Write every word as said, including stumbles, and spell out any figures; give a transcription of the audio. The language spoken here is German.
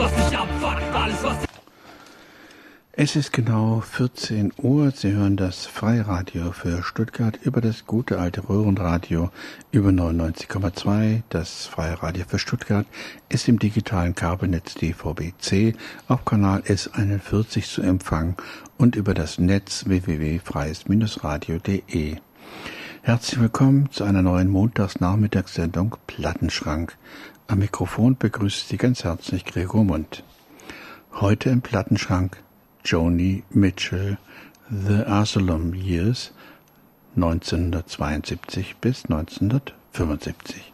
was dich abfuckt, alles was... Es ist genau vierzehn Uhr. Sie hören das Freiradio für Stuttgart über das gute alte Röhrenradio über neunundneunzig Komma zwei. Das Freiradio für Stuttgart ist im digitalen Kabelnetz D V B C auf Kanal S einundvierzig zu empfangen und über das Netz w w w punkt freies radio punkt de. Herzlich willkommen zu einer neuen Montagsnachmittagssendung Plattenschrank. Am Mikrofon begrüßt Sie ganz herzlich Gregor Mund. Heute im Plattenschrank Joni Mitchell, The Asylum Years neunzehnhundertzweiundsiebzig bis neunzehnhundertfünfundsiebzig.